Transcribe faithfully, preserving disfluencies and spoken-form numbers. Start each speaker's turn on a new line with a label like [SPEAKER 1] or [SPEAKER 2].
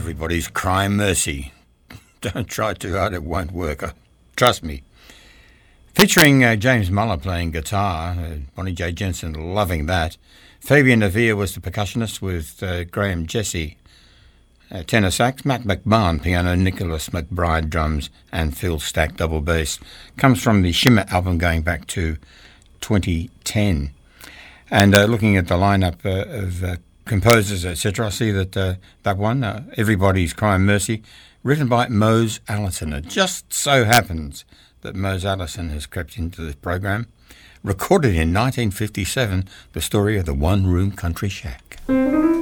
[SPEAKER 1] Everybody's Crying Mercy. Don't try too hard, it won't work. Uh, Trust me. Featuring uh, James Muller playing guitar, uh, Bonnie J. Jensen loving that. Fabian Navia was the percussionist with uh, Graham Jesse, uh, tenor sax, Matt McMahon piano, Nicholas McBride drums, and Phil Stack double bass. Comes from the Shimmer album going back to twenty ten. And uh, looking at the lineup uh, of uh, composers, et cetera, I see that uh, that one, uh, Everybody's Crying Mercy, written by Mose Allison. It just so happens that Mose Allison has crept into this program. Recorded in nineteen fifty-seven, the story of the one-room country shack.